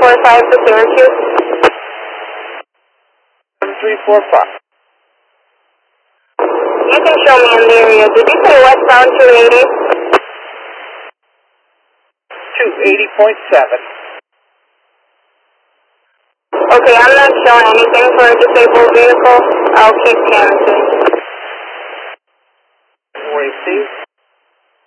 745 to Syracuse. 7345. You can show me in the area. Did you say westbound 280? 280.7. Okay, I'm not showing anything for a disabled vehicle. I'll keep canvassing. Wait, Steve.